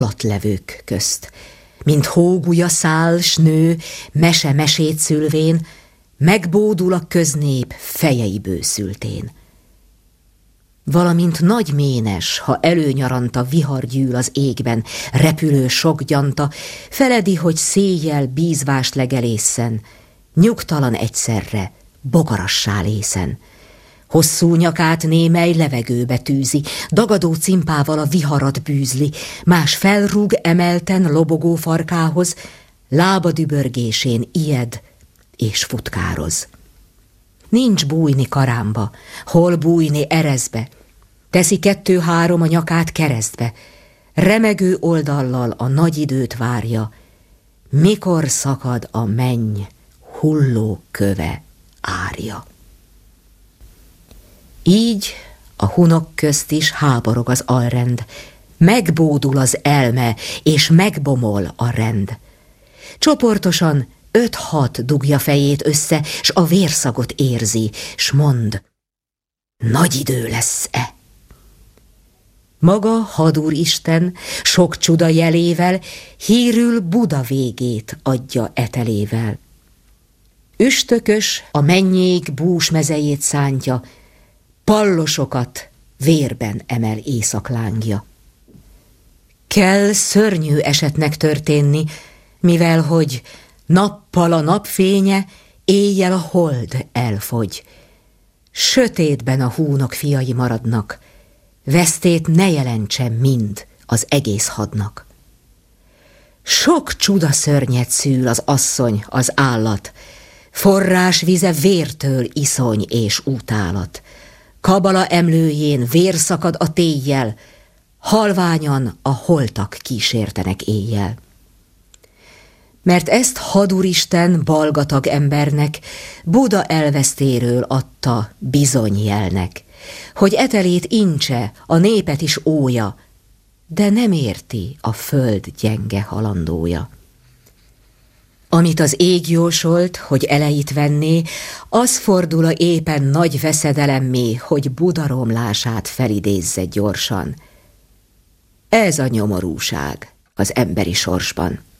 alatlevők közt, mint hógulya száll s nő, mese mesét szülvén, megbódul a köznép fejei bőszültén. Valamint nagy ménes, ha előnyaranta vihar gyűl az égben, repülő sok gyanta, feledi, hogy széjjel bízvás legelészen, nyugtalan egyszerre, bogarassá lészen. Hosszú nyakát némely levegőbe tűzi, dagadó cimpával a viharat bűzli, más felrúg emelten lobogó farkához, lába dübörgésén ijed és futkároz. Nincs bújni karámba, hol bújni ereszbe, teszi 2-3 a nyakát keresztbe, remegő oldallal a nagy időt várja, mikor szakad a menny hulló köve árja. Így a hunok közt is háborog az alrend, megbódul az elme, és megbomol a rend. Csoportosan 5-6 dugja fejét össze, s a vérszagot érzi, s mond, nagy idő lesz-e. Maga hadúristen sok csuda jelével hírül Buda végét adja etelével. Üstökös a mennyék bús mezejét szántja, pallosokat vérben emel éjszaklángja. Kell szörnyű esetnek történni, mivel hogy nappal a napfénye, éjjel a hold elfogy. Sötétben a húnok fiai maradnak, vesztét ne jelentsen mind az egész hadnak. Sok csuda szörnyet szül az asszony, az állat, forrás vize vértől iszony és útálat. Kabala emlőjén vér szakad a téjjel, halványan a holtak kísértenek éjjel. Mert ezt hadúristen balgatag embernek Buda elvesztéről adta bizony jelnek, hogy etelét incse, a népet is ója, de nem érti a föld gyenge halandója. Amit az ég jósolt, hogy elejét venné, az fordul a éppen nagy veszedelemmé, hogy Buda romlását felidézze gyorsan. Ez a nyomorúság az emberi sorsban.